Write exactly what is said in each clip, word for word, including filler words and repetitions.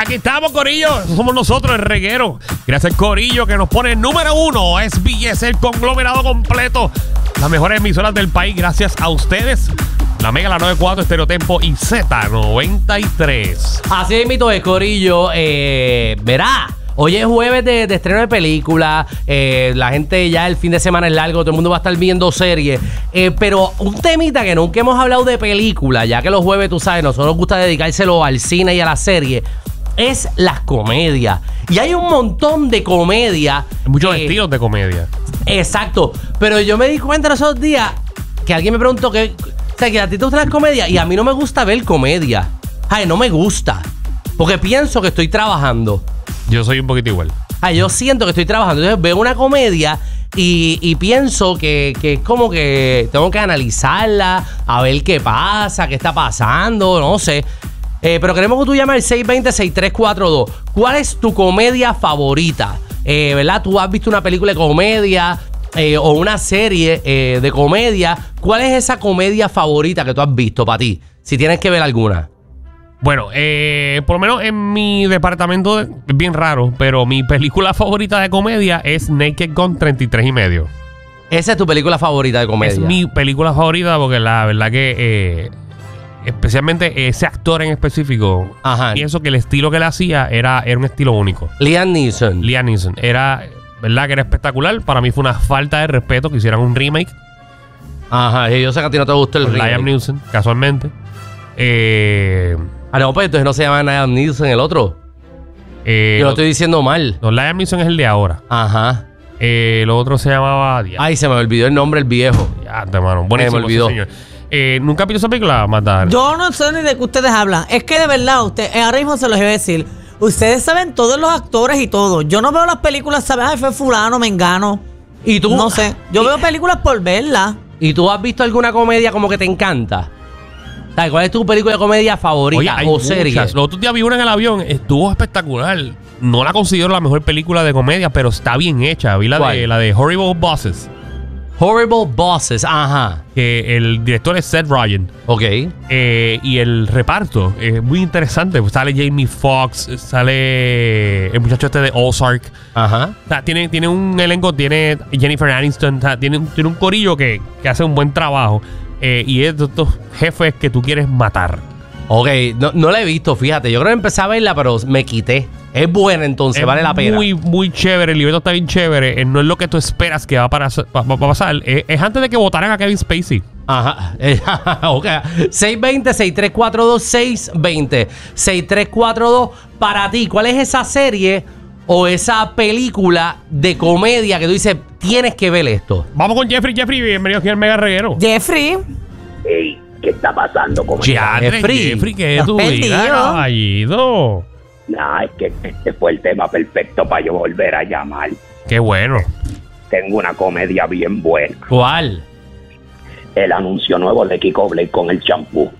Aquí estamos, Corillo. Somos nosotros, el reguero. Gracias, Corillo, que nos pone número uno. S B S, el conglomerado completo. Las mejores emisoras del país. Gracias a ustedes. La Mega, la noventa y cuatro, Estereotempo y Z noventa y tres. Así mismo es, Corillo. Eh, verá. Hoy es jueves de, de estreno de película. Eh, la gente ya el fin de semana es largo. Todo el mundo va a estar viendo series. Eh, pero un temita que nunca hemos hablado de película, ya que los jueves, tú sabes, nosotros nos gusta dedicárselo al cine y a la serie, es las comedias. Y hay un montón de comedia. Muchos eh, estilos de comedia. Exacto. Pero yo me di cuenta en esos días que alguien me preguntó que, o sea, que a ti te gustan las comedias y a mí no me gusta ver comedia. Ay, no me gusta. Porque pienso que estoy trabajando. Yo soy un poquito igual. Ay, yo siento que estoy trabajando. Entonces veo una comedia y, y pienso que, que es como que tengo que analizarla, a ver qué pasa, qué está pasando, no sé. Eh, pero queremos que tú llames al seis dos cero, seis tres cuatro dos. ¿Cuál es tu comedia favorita? Eh, ¿Verdad? ¿Tú has visto una película de comedia eh, o una serie eh, de comedia? ¿Cuál es esa comedia favorita que tú has visto para ti? Si tienes que ver alguna. Bueno, eh, por lo menos en mi departamento es bien raro, pero mi película favorita de comedia es Naked Gun treinta y tres y medio. Esa es tu película favorita de comedia. Es mi película favorita porque la verdad que eh, especialmente ese actor en específico, Ajá. pienso que el estilo que él hacía era, era un estilo único. Liam Neeson. Liam Neeson. Era, verdad que era espectacular. Para mí fue una falta de respeto que hicieran un remake. Ajá, y yo sé que a ti no te gustó el Con remake. Liam Neeson, casualmente. Eh... Ah, no, pues entonces no se llama Liam Neeson el otro. Eh, Yo lo lo, estoy diciendo mal. no, Liam Neeson es el de ahora. Ajá. Eh, lo otro se llamaba... Ay, se me olvidó el nombre, el viejo. Ya, hermano. Buenísimo, me olvidó. ese señor. Eh, ¿Nunca has visto esa película, Magda? Yo no sé ni de qué ustedes hablan. Es que de verdad, usted, ahora mismo se los iba a decir. Ustedes saben todos los actores y todo. Yo no veo las películas, ¿sabes? Ay, fue fulano, mengano. ¿Y tú? No sé. Yo ¿Y, veo películas por verlas. ¿Y tú has visto alguna comedia como que te encanta? ¿Sabes? ¿Cuál es tu película de comedia favorita Oye, hay o serie? muchas. Los otros días vi una en el avión. Estuvo espectacular. No la considero la mejor película de comedia, pero está bien hecha. Vi la ¿Cuál? de, la de Horrible Bosses. Horrible Bosses, ajá. Que el director es Seth Rogen. Ok. Eh, y el reparto es muy interesante. Sale Jamie Foxx, sale el muchacho este de Ozark. Ajá. O sea, tiene, tiene un elenco, tiene Jennifer Aniston, o sea, tiene, un- tiene un corillo que, que hace un buen trabajo. Eh, y es de estos jefes que tú quieres matar. Ok, no, no la he visto, fíjate. Yo creo que empecé a verla, pero me quité. Es buena entonces, Es vale la pena. muy, muy chévere. El libreto está bien chévere. Eh, no es lo que tú esperas que va a, para- va- va a pasar. Eh, es antes de que votaran a Kevin Spacey. Ajá. Eh, ok. seis dos cero, seis tres cuatro dos, seis dos cero, seis tres cuatro dos. Para ti, ¿cuál es esa serie o esa película de comedia que tú dices, tienes que ver esto? Vamos con Jeffrey. Jeffrey, bienvenido aquí al Mega Reguero. Jeffrey. Ey, ¿qué está pasando? ¿Cómo Ya, está? Jeffrey. Jeffrey, ¿qué es Estás tu vida, perdido. caballito? Nah, es que este fue el tema perfecto para yo volver a llamar. Qué bueno. Tengo una comedia bien buena. ¿Cuál? El anuncio nuevo de Kiko Blade con el champú.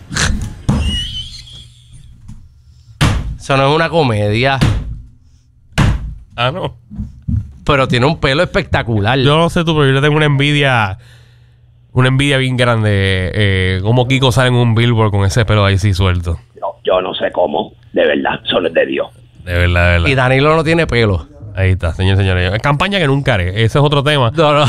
Eso no es una comedia, Ah, no. pero tiene un pelo espectacular. Yo no sé tú, pero yo le tengo una envidia. Una envidia bien grande. Eh, como Kiko sale en un billboard con ese pelo ahí sí suelto. No, yo no sé cómo, de verdad, solo es de Dios. De verdad, de verdad. Y Danilo no tiene pelo. Ahí está, señor, señores. Es campaña que nunca haré. Ese es otro tema. No, no.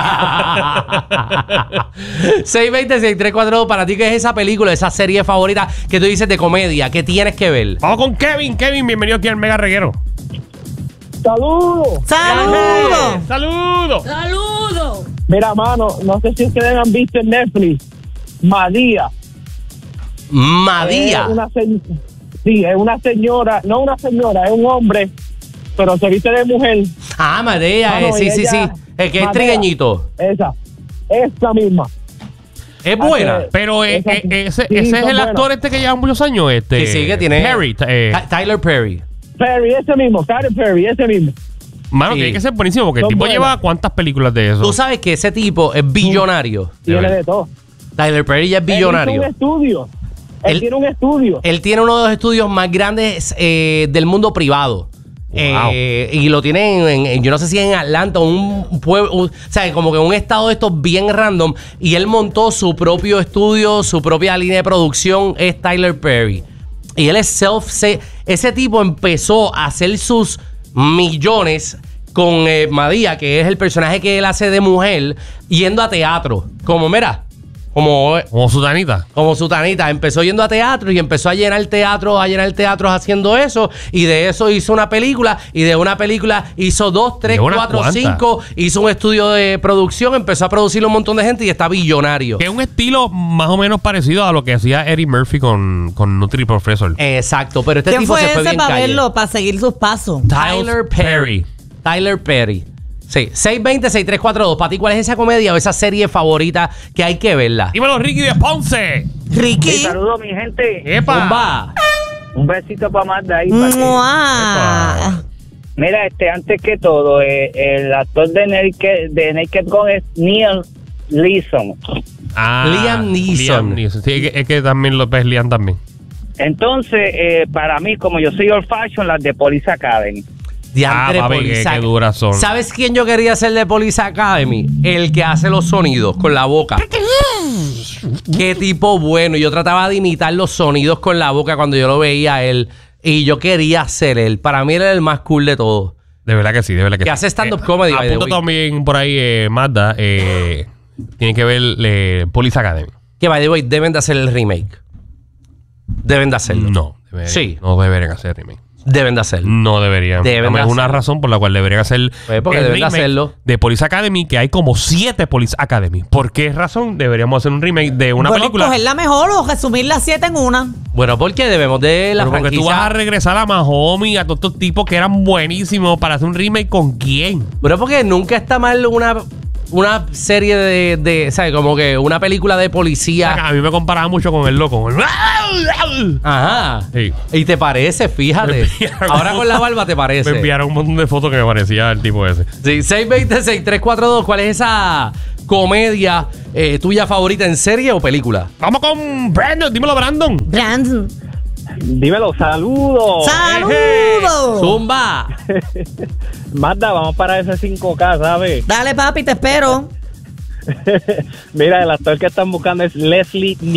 seis dos cero, seis tres cuatro dos. Para ti, ¿qué es esa película, esa serie favorita que tú dices de comedia? ¿Qué tienes que ver? Vamos con Kevin. Kevin, bienvenido aquí al Mega Reguero. ¡Saludos! ¡Saludos! ¡Saludos! ¡Saludos! Mira, mano, no sé si ustedes han visto en Netflix Madía. Madía. Es una se- sí, es una señora, no una señora, es un hombre, pero se viste de mujer. Ah, Madea. Mano, eh, sí, y sí, ella- sí. El que es Madea. trigueñito. Esa, esa misma. Es buena. Hace- Pero eh, Esa- eh, ese, sí, ese es son el actor buenas. este que lleva muchos años. Este, Sí, sí, que tiene- Perry. eh, Ty- Tyler Perry. Perry, ese mismo, Tyler Perry, ese mismo. mano, Sí. tiene que ser buenísimo porque el Son tipo buenas. lleva cuántas películas de eso. Tú sabes que ese tipo es billonario. Tiene verdad. de todo. Tyler Perry ya es Él hizo billonario. un estudio. Él, Él- tiene un estudio. Él tiene uno de los estudios más grandes eh, del mundo privado. Eh, y lo tienen en, en- yo no sé si en Atlanta, un pueblo, un- o sea, como que un estado de estos bien random. Y él montó su propio estudio, su propia línea de producción, es Tyler Perry. Y él es self... Ese tipo empezó a hacer sus millones con eh, Madea, que es el personaje que él hace de mujer, yendo a teatro. Como, mira, como... Como Sutanita. Como Sutanita. Empezó yendo a teatro y empezó a llenar teatros, a llenar teatros haciendo eso. Y de eso hizo una película. Y de una película hizo dos, tres, De unas cuatro, cuantas. cinco. Hizo un estudio de producción. Empezó a producir un montón de gente y está billonario. Que es un estilo más o menos parecido a lo que hacía Eddie Murphy con, con Nutri Professor. Exacto. Pero este ¿Quién tipo fue se fue ese bien para calle. verlo, para seguir sus pasos? Tyler Perry. Perry. Tyler Perry. Sí, seis dos cero, seis tres cuatro dos. Para ti, ¿cuál es esa comedia o esa serie favorita que hay que verla? Dímelo, Ricky de Ponce. Ricky. Saludos, mi gente. ¡Epa! Zumba. Un besito para Magda ahí. para que- ¡Mua! Mira, este, antes que todo, eh, el actor de Naked, de Naked Gun es Neil Leeson. Ah, Liam Neeson. Liam Neeson. Sí, es que, es que también lo ves Liam también. Entonces, eh, para mí, como yo soy old fashion, las de Police Academy. Diantre, Ah, papi, Police qué- qué Ac- duras son. ¿Sabes quién yo quería ser de Police Academy? El que hace los sonidos con la boca. Qué tipo bueno. Yo trataba de imitar los sonidos con la boca cuando yo lo veía a él. Y yo quería ser él. Para mí era el más cool de todos. De verdad que sí, de verdad que Que sí. hace stand-up comedy, by the Apunto way. también por ahí, eh, Magda, eh, tiene que ver eh, Police Academy. Que, by the way, deben de hacer el remake. Deben de hacerlo. No, deberían, Sí. no deberían hacer remake. Deben de hacerlo. No deberían. Deben Dame de una hacerlo. razón por la cual deberían hacer Pues porque el deben de remake hacerlo. de Police Academy, que hay como siete Police Academy. ¿Por qué razón deberíamos hacer un remake de una bueno, película? coger la mejor o resumir las siete en una. Bueno, porque debemos de la Pero porque franquicia. tú vas a regresar a Mahomes, a todos estos tipos que eran buenísimos para hacer un remake con quién. Bueno, porque nunca está mal una, una serie de, de, ¿sabes? Como que una película de policía. A mí me comparaba mucho con el loco. con el- Ajá. Sí. Y te parece, Me fíjate. enviaron- Ahora con la barba te parece. Me enviaron un montón de fotos que me parecía el tipo ese. Sí, seis dos cero, seis tres cuatro dos. ¿Cuál es esa comedia eh, tuya favorita en serie o película? Vamos con Brandon. Dímelo, Brandon. Brandon. Dímelo, saludos. ¡Saludos! Zumba. Magda, vamos para ese cinco K, ¿sabes? Dale, papi, te espero. Mira, el actor que están buscando es Leslie